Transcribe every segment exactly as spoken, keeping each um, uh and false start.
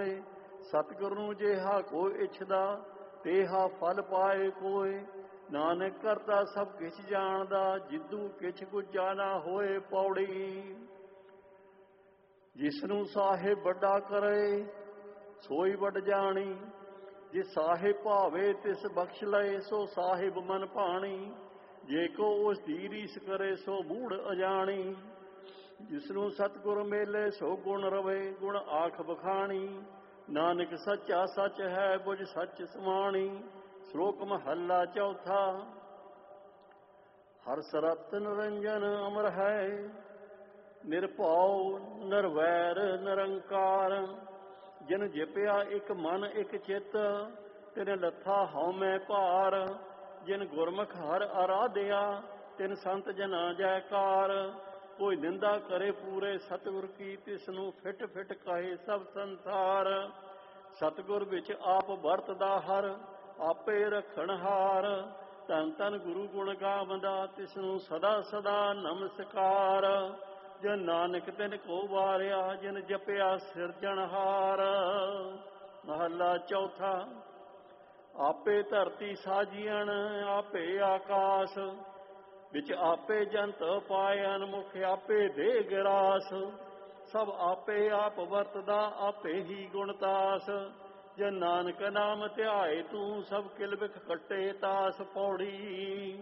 ਸਤਿਗੁਰ ਨੂੰ ਜਿਹਾ ਕੋਈ ਇੱਛਦਾ ਤੇਹਾ ਫਲ ਪਾਏ ਕੋਇ। ਨਾਨਕ ਕਰਤਾ ਸਭ ਕਿਛ ਜਾਣਦਾ ਜਿੱਦੂ ਕਿਛ ਗੁੱਜਾ ਨਾ ਹੋਏ। ਪੌੜੀ ਜਿਸਨੂੰ ਸਾਹਿਬ ਵੱਡਾ ਕਰੇ ਸੋਈ ਵੱਡ ਜਾਣੀ। ਜੇ ਸਾਹਿਬ ਭਾਵੇ ਤਿਸ ਬਖਸ਼ ਲਏ ਸੋ ਸਾਹਿਬ ਮਨ ਭਾਣੀ। ਜੇ ਕੋ ਉਸ ਦੀ ਰੀਸ ਕਰੇ ਸੋ ਮੂੜ ਅਜਾਣੀ। ਜਿਸਨੂੰ ਸਤਿਗੁਰ ਮੇਲੇ ਸੋ ਗੁਣ ਰਵੇ ਗੁਣ ਆਖ ਬਖਾਣੀ। ਨਾਨਕ ਸੱਚਾ ਸੱਚ ਹੈ ਬੁਝ ਸੱਚ ਸਮਾਣੀ। ਸ਼ਲੋਕ ਮਹੱਲਾ ਚੌਥਾ। ਹਰ ਸਰਤ ਨਿਰੰਜਨ ਅਮਰ ਹੈ ਨਿਰਭਉ ਨਿਰਵੈਰ ਨਿਰੰਕਾਰ। ਜਿਨ ਜਪਿਆ ਇੱਕ ਮਨ ਇੱਕ ਚਿੱਤ ਤਿਨ ਲੱਥਾ ਹਉਮੈ ਭਾਰ। ਜਿਨ ਗੁਰਮੁਖ ਹਰ ਆਰਾਧਿਆ ਤਿਨ ਸੰਤ ਜਨਾ ਜੈਕਾਰ। ਕੋਈ ਨਿੰਦਾ ਕਰੇ ਪੂਰੇ ਸਤਿਗੁਰ ਕੀ ਤਿਸ ਨੂੰ ਫਿਟ ਫਿਟ ਕਹੇ ਸਭ ਸੰਸਾਰ। ਸਤਿਗੁਰ ਵਿੱਚ ਆਪ ਵਰਤਦਾ ਹਰ ਆਪੇ ਰੱਖਣਹਾਰ। ਧੰਨ ਧੰਨ ਗੁਰੂ ਗੁਣ ਗਾਵੰਦਾ ਤਿਸ ਨੂੰ ਸਦਾ ਸਦਾ ਨਮਸਕਾਰ। ਜਨ ਨਾਨਕ ਤਿਨ ਕੋ ਵਾਰਿਆ ਜਿਨ ਜਪਿਆ ਸਿਰਜਣਹਾਰ। ਮਹੱਲਾ ਚੌਥਾ। ਆਪੇ ਧਰਤੀ ਸਾਜੀਅਣ ਆਪੇ ਆਕਾਸ। ਵਿੱਚ ਆਪੇ ਜੰਤ ਪਾਇਨ ਮੁਖ ਆਪੇ ਦੇ ਗਿਰਾਸ। ਸਭ ਆਪੇ ਆਪ ਵਰਤਦਾ ਆਪੇ ਹੀ ਗੁਣਤਾਸ। ਜਨ ਨਾਨਕ ਨਾਮ ਧਿਆਏ ਤੂੰ ਸਭ ਕਿਲ ਬਿਖ ਕੱਟੇ ਤਾਸ। ਪੌੜੀ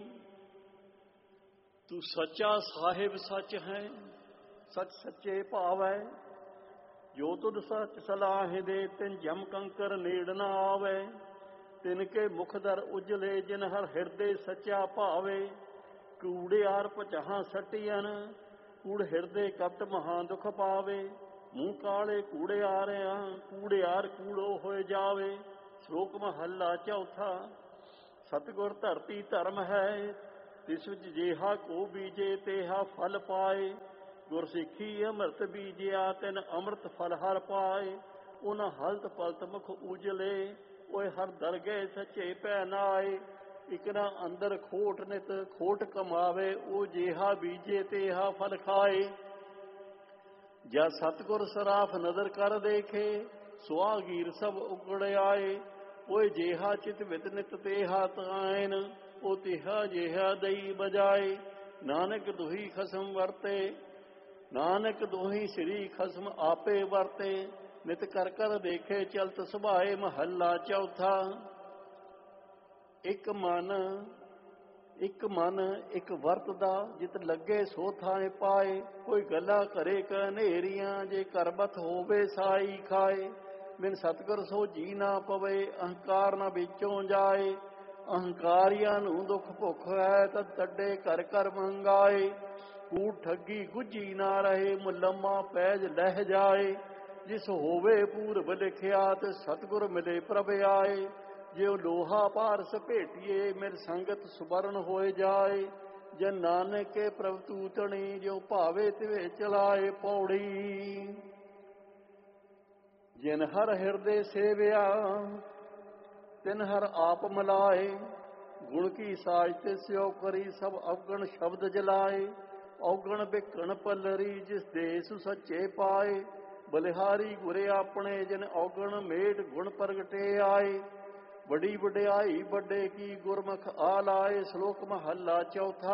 ਤੂੰ ਸੱਚਾ ਸਾਹਿਬ ਸੱਚ ਹੈ ਸੱਚ ਸੱਚੇ ਭਾਵੈ। ਜੋ ਤੁਧ ਸੱਚ ਸਲਾਹ ਦੇ ਤਿਨ ਜਮ ਕੰਕਰ ਨੇੜ ਨਾ ਆਵੇ। ਤਿਨ ਕੇ ਮੁਖ ਦਰ ਉਜਲੇ ਜਿਨ ਹਰ ਹਿਰਦੇ ਸੱਚਾ ਭਾਵੇ। ਕੂੜਿਆਰ ਪਚਾਹਾਂ ਸੱਟੀਅਨ ਕੂੜ ਹਿਰਦੇ ਕਪਟ ਮਹਾਂ ਦੁਖ ਪਾਵੇ। ਮੂੰਹ ਕਾਲੇ ਕੂੜਿਆਰਿਆਂ ਕੂੜਿਆਰ ਕੂੜੋ ਹੋਏ ਜਾਵੇ। ਸ਼ਲੋਕ ਮਹੱਲਾ ਚੌਥਾ। ਸਤਿਗੁਰ ਧਰਤੀ ਧਰਮ ਹੈ ਤਿਸ ਵਿੱਚ ਜਿਹਾ ਕੋ ਬੀਜੇ ਤੇਹਾ ਫਲ ਪਾਏ। ਗੁਰਸਿੱਖੀ ਅੰਮ੍ਰਿਤ ਬੀਜਿਆ ਤਿਨ ਅੰਮ੍ਰਿਤ ਫਲ ਹਰ ਪਾਏ। ਉਹਨਾਂ ਹਲਤ ਪਲਤ ਮੁਖ ਉਜਲੇ ਓਏ ਹਰ ਦਰਗਹਿ ਸੱਚੇ ਭੈ ਨਾਏ। ਇਕ ਨਾ ਅੰਦਰ ਖੋਟ ਨਿਤ ਖੋਟ ਕਮਾਵੇ ਉਹ ਜਿਹਾ ਬੀਜੇ ਤੇਹਾ ਫਲ ਖਾਏ। ਜਾਂ ਸਤਿਗੁਰ ਸਰਾਫ ਨਦਰ ਕਰ ਦੇਖੇ ਸੁਆਗੀਰ ਸਭ ਉਗੜ ਆਏ। ਓਏ ਜਿਹਾ ਚਿਤ ਵਿਤ ਨਿਤ ਤੇਹਾ ਤਾਇਨ ਉਹ ਤਿਹਾ ਜਿਹਾ ਦਈ ਬਜਾਏ। ਨਾਨਕ ਦੁਹੀ ਖਸਮ ਵਰਤੇ ਨਾਨਕ ਦੋਹੀ ਸ੍ਰੀ ਖਸਮ ਆਪੇ ਵਰਤੇ। ਨਿਤ ਕਰ ਕਰ ਦੇਖੇ ਚਲਤ ਸੁਭਾਏ। ਮਹੱਲਾ ਚੌਥਾ। ਇੱਕ ਮਨ ਇੱਕ ਮਨ ਇੱਕ ਵਰਤਦਾ ਜਿਤ ਲੱਗੇ ਸੋ ਥਾਏ ਪਾਏ। ਕੋਈ ਗੱਲਾਂ ਕਰੇ ਕ ਹਨੇਰੀਆਂ ਜੇ ਕਰਬਤ ਹੋਵੇ ਸਾਈ ਖਾਏ। ਬਿਨ ਸਤਿਗੁਰ ਸੋ ਜੀ ਨਾ ਪਵੇ ਅਹੰਕਾਰ ਨਾ ਵਿੱਚੋਂ ਜਾਏ। ਅਹੰਕਾਰੀਆਂ ਨੂੰ ਦੁੱਖ ਭੁੱਖ ਹੈ ਤਦ ਤੱਡੇ ਘਰ ਘਰ ਮੰਗਾਏ। ਕੂੜ ਠੱਗੀ ਗੁੱਝੀ ਨਾ ਰਹੇ ਮੁਲੰਮਾ ਪੈਜ ਲਹਿ ਜਾਏ। ਜਿਸ ਹੋਵੇ ਪੂਰਬ ਲਿਖਿਆ ਤੇ ਸਤਿਗੁਰ ਮਿਲੇ ਪ੍ਰਭ ਆਏ। ਜਿਉ ਲੋਹਾ ਪਾਰਸ ਭੇਟੀਏ ਮੇਰ ਸੰਗਤ ਸੁਵਰਨ ਹੋਏ ਜਾਏ। ਜਨ ਨਾਨਕ ਕੇ ਪ੍ਰਭ ਤੂਤਣੀ ਜੋ ਭਾਵੇ ਤਿਵੇਂ ਚਲਾਏ। ਪੌੜੀ ਜਿਨ ਹਰ ਹਿਰਦੇ ਸੇਵਿਆ ਤਿਨ ਹਰ ਆਪ ਮਿਲਾਏ। ਗੁਣ ਕੀ ਸਾਜ ਤੇ ਸਿਓ ਕਰੀ ਸਭ ਅਵਗਣ ਸ਼ਬਦ ਜਲਾਏ। ਔਗਣ ਬਿਕਣ ਪੱਲਰੀ ਜਿਸ ਦੇਸ ਸੱਚੇ ਪਾਏ। ਬਲਿਹਾਰੀ ਗੁਰੇ ਆਪਣੇ ਜਿਨ ਔਗਣ ਮੇਟ ਗੁਣ ਪ੍ਰਗਟੇ ਆਏ। ਬੜੀ ਵਡਿਆਈ ਵੱਡੇ ਕੀ ਗੁਰਮੁਖ ਆ ਲਾਏ। ਸ਼ਲੋਕ ਮਹੱਲਾ ਚੌਥਾ।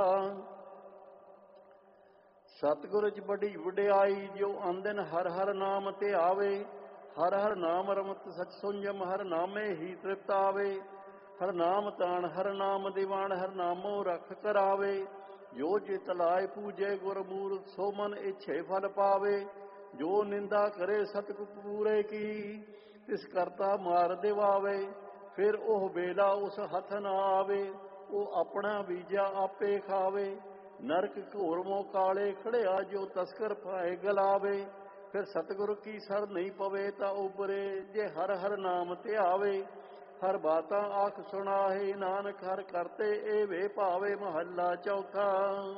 ਸਤਿਗੁਰ ਚ ਬੜੀ ਵਡਿਆਈ ਜੋ ਆਂਦਨ ਹਰ ਹਰ ਨਾਮ ਤੇ ਆਵੇ। ਹਰ ਹਰ ਨਾਮ ਰਮਤ ਸਚ ਸੁੰਜਮ ਹਰ ਨਾਮੇ ਹੀ ਤ੍ਰਿਪਤ ਆਵੇ। ਹਰ ਨਾਮ ਤਾਣ ਹਰ ਨਾਮ ਦੀਵਾਨ ਹਰ ਨਾਮੋ ਰਖ ਕਰਾਵੇ। ਜੋ ਜਿਤ ਲਾਏ ਪੂਜੇ ਗੁਰ ਮੂਰਤ ਸੋ ਮਨ ਇੱਛੇ ਫਲ ਪਾਵੇ। ਜੋ ਨਿੰਦਾ ਕਰੇ ਸਤਿਗੁਰ ਪੂਰੇ ਕੀ ਤਿਸ ਕਰਤਾ ਮਾਰ ਦਿਵਾਵੇ। ਫਿਰ ਉਹ ਵੇਲਾ ਉਸ ਹੱਥ ਨਾ ਆਵੇ ਉਹ ਆਪਣਾ ਬੀਜਾ ਆਪੇ ਖਾਵੇ। ਨਰਕ ਘੋਰ ਮੋ ਕਾਲੇ ਖੜਿਆ ਜੋ ਤਸਕਰ ਪਾਏ ਗਲਾਵੇ। ਫਿਰ ਸਤਿਗੁਰ ਕੀ ਸਰ ਨਹੀਂ ਪਵੇ ਤਾਂ ਉਬਰੇ ਜੇ ਹਰ ਹਰ ਨਾਮ ਧਿਆਵੇ। ਹਰ ਬਾਤਾਂ ਆਖ ਸੁਣਾਹੇ ਨਾਨਕ ਹਰ ਕਰਤੇ ਇਹ ਵੇ ਭਾਵੇ। ਮਹੱਲਾ ਚੌਥਾ।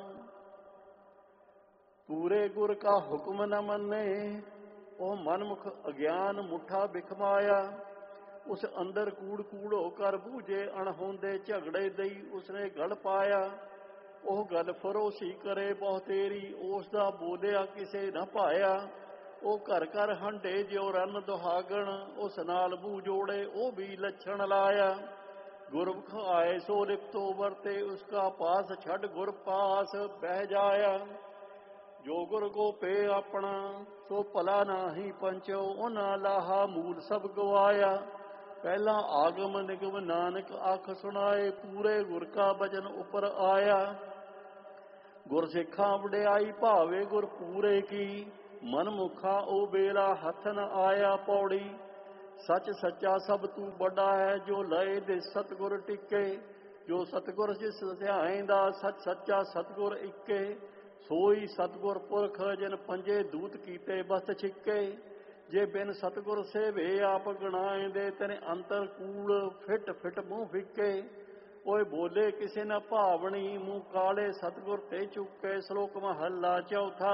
ਪੂਰੇ ਗੁਰ ਕਾ ਹੁਕਮ ਨ ਮੰਨੇ ਉਹ ਮਨਮੁਖ ਅਗਿਆਨ ਮੁੱਠਾ ਬਿਖਮਾਇਆ। ਉਸ ਅੰਦਰ ਕੂੜ ਕੂੜੋ ਕਰ ਬੂਝੇ ਅਣਹੋਂਦੇ ਝਗੜੇ ਦਈ ਉਸਨੇ ਗਲ ਪਾਇਆ। ਉਹ ਗੱਲ ਫਰੋਸੀ ਕਰੇ ਬਹੁ ਤੇਰੀ ਉਸ ਦਾ ਬੋਲਿਆ ਕਿਸੇ ਨਾ ਪਾਇਆ। ਉਹ ਘਰ ਘਰ ਹੰਡੇ ਜਿਉ ਰਨ ਦੁਹਾਗਣ, ਉਸ ਨਾਲ ਮੂੰਹ ਜੋੜੇ ਉਹ ਵੀ ਲੱਛਣ ਲਾਇਆ। ਗੁਰਮੁਖ ਆਏ ਸੋ ਲਿਪਤੋ ਵਰਤੇ, ਉਸਕਾ ਪਾਸ ਛੱਡ ਗੁਰ ਪਾਸ ਬਹਿ ਜਾਇਆ। ਜੋ ਗੁਰ ਗੋਪੇ ਆਪਣਾ, ਸੋ ਭਲਾ ਨਾਹੀ ਪੰਚੋ, ਉਹਨਾਂ ਲਾਹਾ ਮੂਲ ਸਭ ਗਵਾਇਆ। ਪਹਿਲਾਂ ਆਗਮ ਨਿਗਮ ਨਾਨਕ ਅੱਖ ਸੁਣਾਏ, ਪੂਰੇ ਗੁਰ ਕਾ ਬਚਨ ਉੱਪਰ ਆਇਆ। ਗੁਰ ਸਿੱਖਾਂ ਵਡਿਆਈ ਭਾਵੇ ਗੁਰ ਪੂਰੇ ਕੀ, ਮਨ ਮੁਖਾ ਉਹ ਬੇਲਾ ਹੱਥ ਨ ਆਇਆ। ਪੌੜੀ ਸੱਚ ਸੱਚਾ ਸਭ ਤੂੰ ਵੱਡਾ ਹੈ, ਜੋ ਲਏ ਦੇ ਸਤਿਗੁਰ ਟਿੱਕੇ। ਜੋ ਸਤਿਗੁਰ ਜਿਸ ਧਿਆਏਂਦਾ, ਸੱਚ ਸੱਚਾ ਸਤਿਗੁਰ ਇੱਕੇ। ਸੋਈ ਸਤਿਗੁਰ ਪੁਰਖ, ਜਿਨ ਪੰਜੇ ਦੂਤ ਕੀਤੇ ਬਸਤ ਛਿੱਕੇ। ਜੇ ਬਿਨ ਸਤਿਗੁਰ ਸੇਵੇ ਆਪ ਗਣਾਏਂਦੇ, ਤੇਨੇ ਅੰਤਰ ਕੂੜ ਫਿੱਟ ਫਿੱਟ ਮੂੰਹ ਫਿੱਕੇ। ਓਏ ਬੋਲੇ ਕਿਸੇ ਨ ਭਾਵਣੀ, ਮੂੰਹ ਕਾਲੇ ਸਤਿਗੁਰ ਤੇ ਚੁੱਕੇ। ਸ਼ਲੋਕ ਮਹੱਲਾ ਚੌਥਾ।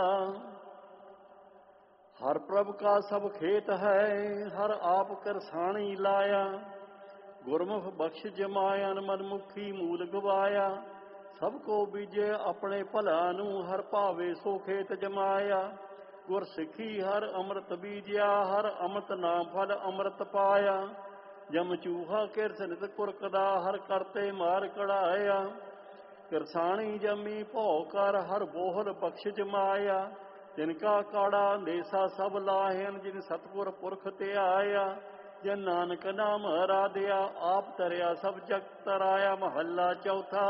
ਹਰ ਪ੍ਰਭ ਕਾ ਸਭ ਖੇਤ ਹੈ, ਹਰ ਆਪ ਕਰਸਾਣੀ ਲਾਇਆ। ਗੁਰਮੁਖ ਬਖਸ਼ ਜਮਾਇਨ, ਮਨਮੁਖੀ ਮੂਲ ਗਵਾਇਆ। ਸਭ ਕੋ ਬੀਜੇ ਆਪਣੇ ਭਲਾ ਨੂੰ, ਹਰ ਭਾਵੇ ਸੋ ਖੇਤ ਜਮਾਇਆ। ਗੁਰ ਸਿੱਖੀ ਹਰ ਅੰਮ੍ਰਿਤ ਬੀਜਿਆ, ਹਰ ਅੰਮ੍ਰਿਤ ਨਾਮ ਫਲ ਅੰਮ੍ਰਿਤ ਪਾਇਆ। ਜਮ ਚੂਹਾ ਕਿਰਸ ਨਿਤ ਕੁਰਕਦਾ, ਹਰ ਕਰਤੇ ਮਾਰ ਕਢਾਇਆ। ਕਿਰਸਾਣੀ ਜੰਮੀ ਭਉ ਕਰ, ਹਰ ਬੋਹਲ ਬਖਸ਼ ਜਮਾਇਆ। ਤਿਨਕਾ ਕਾੜਾ ਅੰਦੇਸਾ ਸਭ ਲਾਹਨ, ਜਿਨ ਸਤਿਗੁਰ ਪੁਰਖ ਧਿਆਇਆ। ਜਨ ਨਾਨਕ ਨਾਮ ਆਰਾਧਿਆ, ਆਪ ਤਰਿਆ ਸਭ ਜਗਤ ਤਰਾਇਆ। ਮਹੱਲਾ ਚੌਥਾ।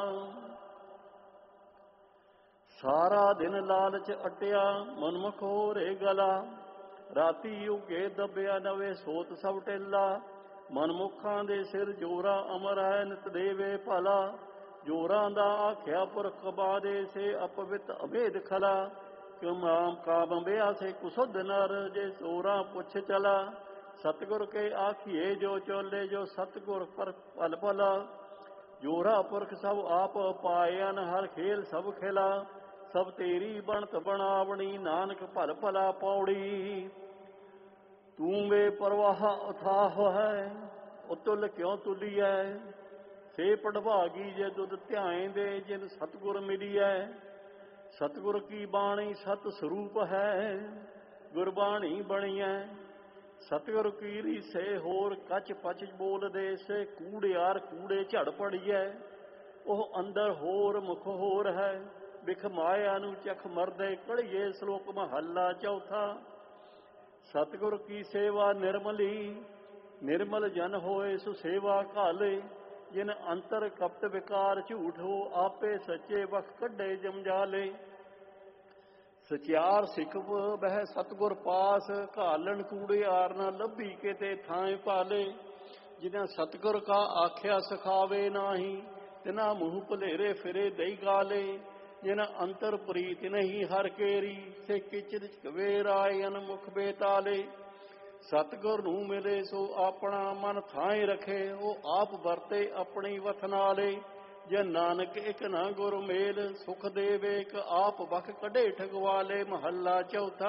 ਸਾਰਾ ਦਿਨ ਲਾਲਚ ਅਟਿਆ, ਮਨਮੁਖ ਹੋਰੇ ਗਲਾ। ਰਾਤੀ ਉਗੇ ਦੱਬਿਆ ਨਵੇਂ, ਸੋਤ ਸਭ ਟੇਲਾ। ਮਨਮੁਖਾਂ ਦੇ ਸਿਰ ਜੋਰਾ ਅਮਰ ਹੈ, ਨਿਤ ਦੇਵੇ ਭਲਾ। ਜੋਰਾਂ ਦਾ ਆਖਿਆ ਪੁਰਖ ਬਾਦੇ, ਸੇ ਅਪਵਿੱਤ ਅਭੇਦ ਖਲਾ। ਕਮਾਮ ਕਾਮ ਬਿਆਸੇ ਕੁਸੁਧ ਨਰ, ਜੇ ਚੋਰਾਂ ਪੁੱਛ ਚਲਾ। ਸਤਿਗੁਰ ਕੇ ਆਖੀਏ ਜੋ ਚੋਲੇ, ਜੋ ਸਤਿਗੁਰ ਪਰ ਪਲ ਭਲਾ। ਜੋਰਾ ਪੁਰਖ ਸਭ ਆਪ ਪਾਇਨ, ਹਰ ਖੇਲ ਸਭ ਖਿਲਾ। ਸਭ ਤੇਰੀ ਬਣਤ ਬਣਾਵਣੀ, ਨਾਨਕ ਭਲ ਭਲਾ। ਪੌੜੀ ਤੂੰ ਵੇ ਪ੍ਰਵਾਹ ਅਥਾਹ ਹੈ, ਉਤੁਲ ਕਿਉ ਤੁਲੀਐ। ਸੇ ਪੜਭਾਗੀ ਜੇ ਦੁੱਧ ਧਿਆਏਂਦੇ, ਜਿਨ ਸਤਿਗੁਰ ਮਿਲੀਐ। ਸਤਿਗੁਰ ਕੀ ਬਾਣੀ ਸਤ ਸਰੂਪ ਹੈ, ਗੁਰਬਾਣੀ ਬਣੀਐ। ਸਤਿਗੁਰ ਕੀ ਰੀਸੇ ਹੋਰ, ਕੱਚ ਪਚ ਬੋਲਦੇ। ਸੇ ਕੂੜਿਆਰ ਕੂੜੇ ਝੜ ਪੜੀਐ। ਉਹ ਅੰਦਰ ਹੋਰ ਮੁਖ ਹੋਰ ਹੈ, ਬਿਖ ਮਾਇਆ ਨੂੰ ਚਖ ਮਰਦੇ ਕੜੀਏ। ਸ਼ਲੋਕ ਮਹੱਲਾ ਚੌਥਾ। ਸਤਿਗੁਰ ਕੀ ਸੇਵਾ ਨਿਰਮਲੀ, ਨਿਰਮਲ ਜਨ ਹੋਏ ਸੋ ਸੇਵਾ ਘਾਲੇ। ਜਿਨ ਅੰਤਰ ਕਪਟ ਵਿਕਾਰ ਝੂਠ ਹੋ, ਆਪੇ ਸੱਚੇ ਵਖ ਕੱਢੇ ਜਮਜਾਲੇ। ਸਚਿਆਰ ਸਿੱਖ ਬਹਿ ਸਤਿਗੁਰ ਪਾਸ, ਘਾਲਣ ਕੂੜਿਆਰ ਨਾ ਲੱਭੀ ਕਿਤੇ ਥਾਂ ਭਾਲੇ। ਜਿਨ੍ਹਾਂ ਸਤਿਗੁਰ ਕਾ ਆਖਿਆ ਸਿਖਾਵੇ ਨਾਹੀ, ਤਿਨਾ ਮੂੰਹ ਭਲੇਰੇ ਫਿਰੇ ਦਈ ਗਾਲੇ। ਜਿਨ੍ਹਾਂ ਅੰਤਰ ਪ੍ਰੀਤ ਨਹੀਂ ਹਰ ਕੇਰੀ, ਸੇ ਕਿਚਰ ਕਵੇ ਰਾਏ ਅਨਮੁਖ ਬੇਤਾਲੇ। ਸਤਿਗੁਰ ਨੂੰ ਮਿਲੇ ਸੋ ਆਪਣਾ, ਮਨ ਥਾਂਏ ਰਖੇ। ਉਹ ਆਪ ਵਰਤੇ ਆਪਣੀ ਵਥ ਨਾਲੇ। ਜੇ ਨਾਨਕ ਇਕ ਨਾ ਗੁਰ ਮੇਲ, ਸੁਖ ਦੇਵੇ ਇਕ ਆਪ ਵਖ ਕੱਢੇ ਠਗਵਾਲੇ। ਮਹੱਲਾ ਚੌਥਾ।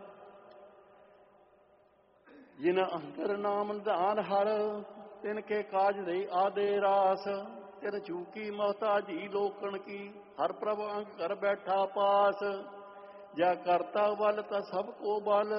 ਜਿਨ ਅੰਤਰ ਨਾਮ ਨਿਧਾਨ ਹਰ, ਤਿਨ ਕੇ ਕਾਜ ਦੇ ਆਦੇ ਰਾਸ। ਤਿਨ ਚੂਕੀ ਮਹਤਾਜੀ ਲੋਕਣ ਕੀ, ਹਰ ਪ੍ਰਭ ਅੰਗ ਕਰ ਬੈਠਾ ਪਾਸ। ਜਾ ਕਰਤਾ ਬਲ ਤਾ ਸਭ ਕੋ ਬਲ,